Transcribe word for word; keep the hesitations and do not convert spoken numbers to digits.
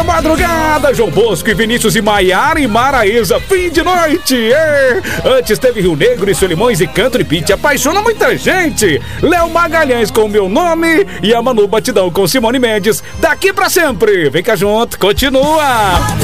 Madrugada, João Bosco e Vinícius e Maiara e Maraísa, fim de noite. É. Antes teve Rio Negro e Solimões e Country Beat, apaixona muita gente. Léo Magalhães com Meu Nome e a Manu Batidão com Simone Mendes, Daqui Pra Sempre. Vem cá junto, continua.